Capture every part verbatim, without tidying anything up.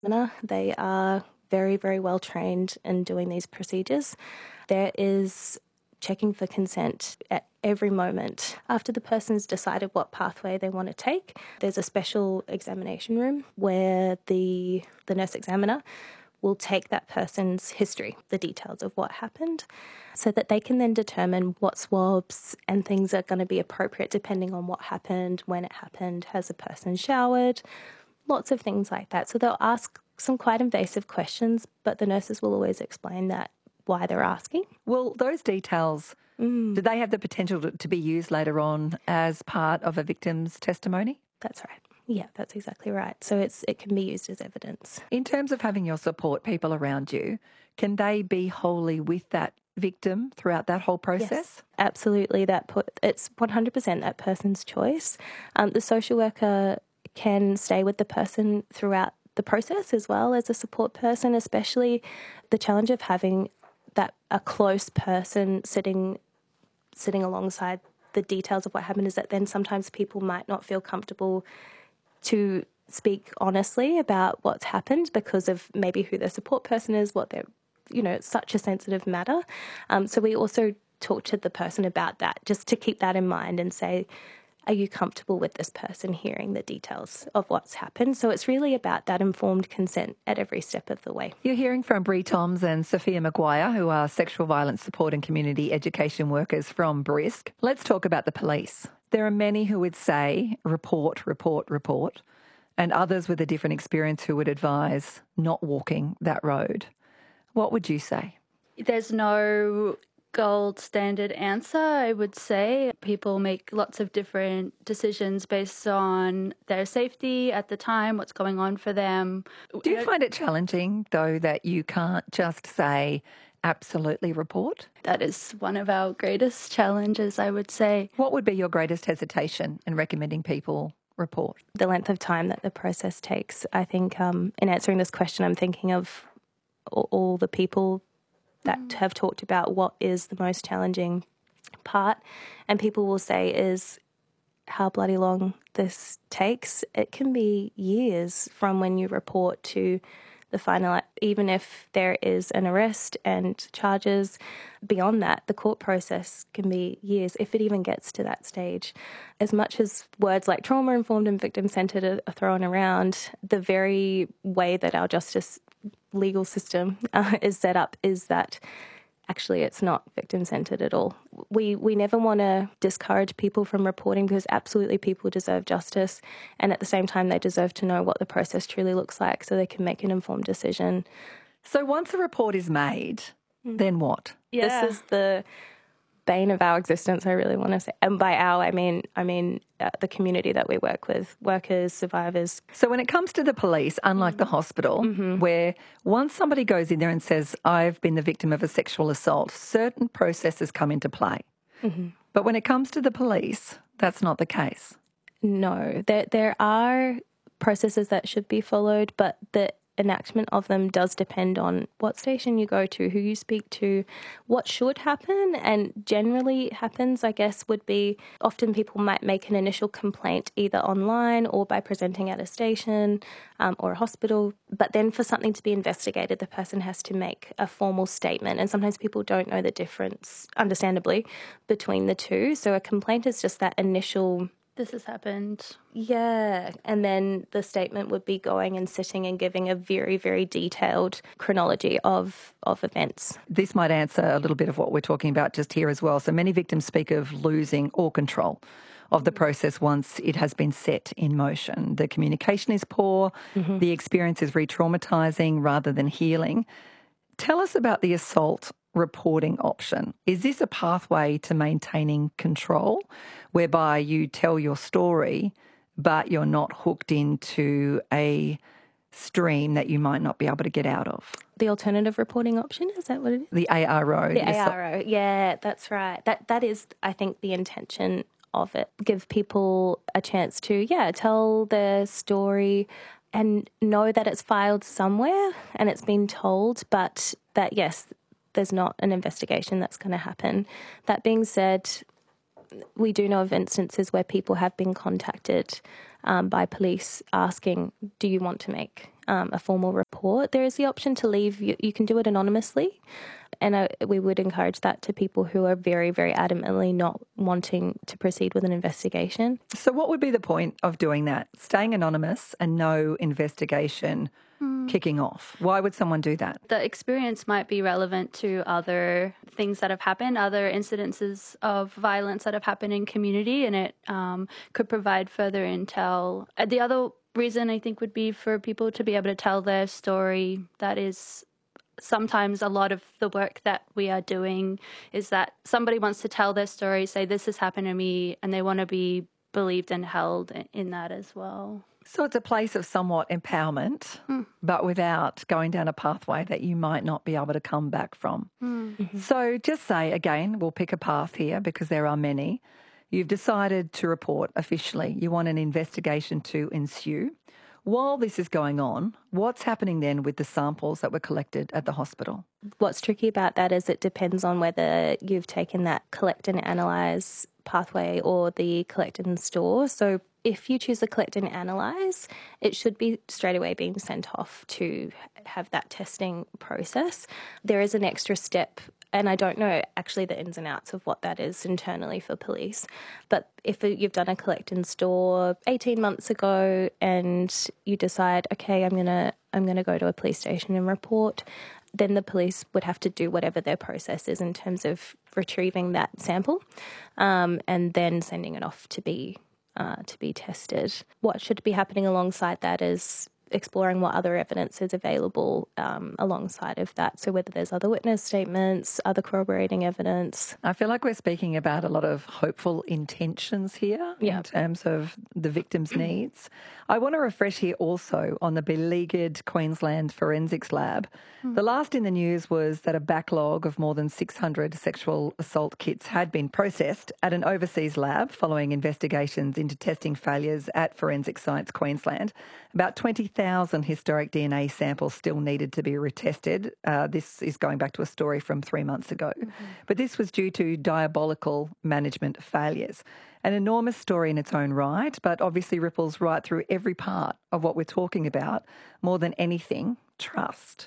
They are very, very well trained in doing these procedures. There is checking for consent at every moment. After the person's decided what pathway they want to take, there's a special examination room where the, the nurse examiner will take that person's history, the details of what happened, so that they can then determine what swabs and things are going to be appropriate depending on what happened, when it happened, has the person showered, lots of things like that. So they'll ask some quite invasive questions, but the nurses will always explain that why they're asking. Well, those details, mm. do they have the potential to, to be used later on as part of a victim's testimony? That's right. Yeah, that's exactly right. So it's it can be used as evidence. In terms of having your support people around you, can they be wholly with that victim throughout that whole process? Yes, absolutely. That put, it's one hundred percent that person's choice. Um, the social worker can stay with the person throughout the process as well as a support person, especially the challenge of having that a close person sitting sitting alongside the details of what happened is that then sometimes people might not feel comfortable to speak honestly about what's happened because of maybe who their support person is, what they're, you know, it's such a sensitive matter. Um, so we also talk to the person about that, just to keep that in mind and say, are you comfortable with this person hearing the details of what's happened? So it's really about that informed consent at every step of the way. You're hearing from Bree Toms and Sophia Maguire, who are sexual violence support and community education workers from Brisk. Let's talk about the police. There are many who would say report, report, report, and others with a different experience who would advise not walking that road. What would you say? There's no gold standard answer, I would say. People make lots of different decisions based on their safety at the time, what's going on for them. Do you find it challenging, though, that you can't just say absolutely report? That is one of our greatest challenges, I would say. What would be your greatest hesitation in recommending people report? The length of time that the process takes. I think um, in answering this question, I'm thinking of all, all the people that mm. have talked about what is the most challenging part, and people will say is how bloody long this takes. It can be years from when you report to the final, even if there is an arrest and charges. Beyond that, the court process can be years, if it even gets to that stage. As much as words like trauma-informed and victim-centred are, are thrown around, the very way that our justice legal system uh, is set up is that actually it's not victim-centred at all. We we never want to discourage people from reporting because absolutely people deserve justice, and at the same time they deserve to know what the process truly looks like so they can make an informed decision. So once a report is made, mm. then what? Yeah. This is the bane of our existence, I really want to say. And by our, I mean, I mean uh, the community that we work with, workers, survivors. So when it comes to the police, unlike mm-hmm. the hospital, mm-hmm. where once somebody goes in there and says, I've been the victim of a sexual assault, certain processes come into play. Mm-hmm. But when it comes to the police, that's not the case. No, there there are processes that should be followed, but the enactment of them does depend on what station you go to, who you speak to, what should happen, and generally happens, I guess, would be often people might make an initial complaint either online or by presenting at a station um, or a hospital, but then for something to be investigated, the person has to make a formal statement, and sometimes people don't know the difference, understandably, between the two. So a complaint is just that initial this has happened. Yeah. And then the statement would be going and sitting and giving a very, very detailed chronology of, of events. This might answer a little bit of what we're talking about just here as well. So many victims speak of losing all control of the process once it has been set in motion. The communication is poor. Mm-hmm. The experience is re-traumatising rather than healing. Tell us about the assault reporting option. Is this a pathway to maintaining control whereby you tell your story but you're not hooked into a stream that you might not be able to get out of? The alternative reporting option, is that what it is? The A R O. The yes. A R O, yeah, that's right. That That is, I think, the intention of it. Give people a chance to, yeah, tell their story and know that it's filed somewhere and it's been told, but that, yes, there's not an investigation that's going to happen. That being said, we do know of instances where people have been contacted um, by police asking, do you want to make um, a formal report? There is the option to leave. You, you can do it anonymously. And uh, we would encourage that to people who are very, very adamantly not wanting to proceed with an investigation. So what would be the point of doing that? Staying anonymous and no investigation mm. kicking off? Why would someone do that? The experience might be relevant to other things that have happened, other incidences of violence that have happened in community, and it um, could provide further intel. Uh, the other reason I think would be for people to be able to tell their story. That is sometimes a lot of the work that we are doing is that somebody wants to tell their story, say this has happened to me, and they want to be believed and held in that as well. So it's a place of somewhat empowerment, mm. but without going down a pathway that you might not be able to come back from. Mm. Mm-hmm. So just say, again, we'll pick a path here because there are many. You've decided to report officially. You want an investigation to ensue. While this is going on, what's happening then with the samples that were collected at the hospital? What's tricky about that is it depends on whether you've taken that collect and analyse pathway or the collect and store. So if you choose the collect and analyse, it should be straight away being sent off to have that testing process. There is an extra step, and I don't know actually the ins and outs of what that is internally for police, but if you've done a collect and store eighteen months ago and you decide, okay, I'm gonna I'm gonna go to a police station and report, then the police would have to do whatever their process is in terms of retrieving that sample um, and then sending it off to be uh, to be tested. What should be happening alongside that is exploring what other evidence is available um, alongside of that. So whether there's other witness statements, other corroborating evidence. I feel like we're speaking about a lot of hopeful intentions here yeah. in terms of the victim's needs. I want to refresh here also on the beleaguered Queensland Forensics Lab. Mm. The last in the news was that a backlog of more than six hundred sexual assault kits had been processed at an overseas lab following investigations into testing failures at Forensic Science Queensland. About twenty thousand historic D N A samples still needed to be retested. Uh, this is going back to a story from three months ago. Mm-hmm. But this was due to diabolical management failures. An enormous story in its own right, but obviously ripples right through every part of what we're talking about. More than anything, trust.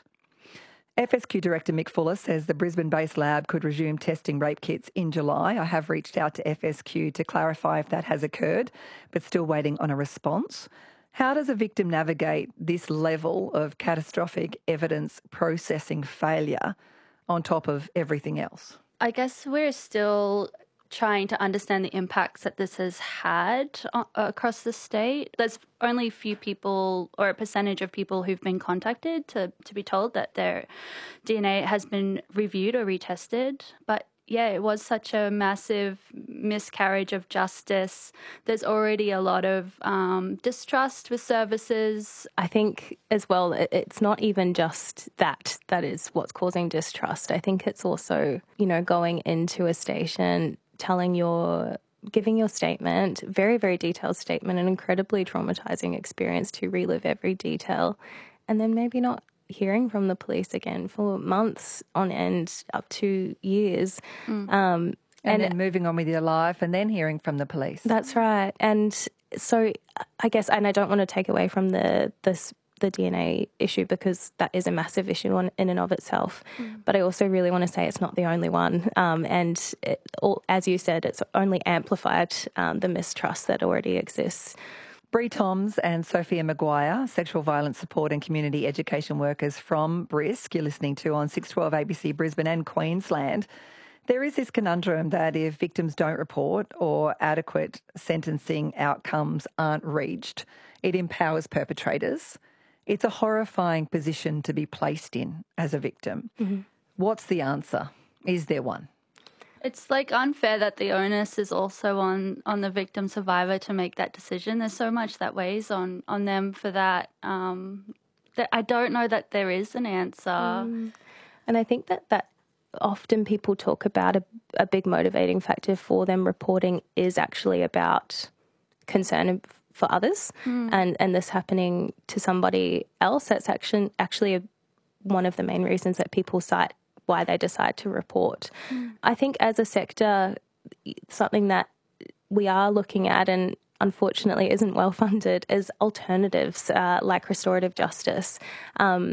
F S Q Director Mick Fuller says the Brisbane-based lab could resume testing rape kits in July. I have reached out to F S Q to clarify if that has occurred, but still waiting on a response. How does a victim navigate this level of catastrophic evidence processing failure on top of everything else? I guess we're still trying to understand the impacts that this has had uh, across the state. There's only a few people or a percentage of people who've been contacted to, to be told that their D N A has been reviewed or retested. But yeah, it was such a massive miscarriage of justice. There's already a lot of um, distrust with services. I think as well, it's not even just that that is what's causing distrust. I think it's also, you know, going into a station, telling your, giving your statement, very, very detailed statement, an incredibly traumatizing experience to relive every detail, and then maybe not hearing from the police again for months on end, up to years. Mm. Um, and, and then moving on with your life and then hearing from the police. That's right. And so I guess, and I don't want to take away from the this, the D N A issue because that is a massive issue on, in and of itself. Mm. But I also really want to say it's not the only one. Um, and it, all, as you said, it's only amplified um, the mistrust that already exists. Bree Toms and Sophia Maguire, sexual violence support and community education workers from BRISC, you're listening to on six twelve A B C Brisbane and Queensland. There is this conundrum that if victims don't report or adequate sentencing outcomes aren't reached, it empowers perpetrators. It's a horrifying position to be placed in as a victim. Mm-hmm. What's the answer? Is there one? It's like unfair that the onus is also on, on the victim survivor to make that decision. There's so much that weighs on, on them for that. Um, that I don't know that there is an answer. Mm. And I think that, that often people talk about a, a big motivating factor for them reporting is actually about concern for others mm. and, and this happening to somebody else. That's actually, actually a, one of the main reasons that people cite why they decide to report. Mm. I think as a sector, something that we are looking at, and unfortunately isn't well funded, is alternatives uh, like restorative justice. Um,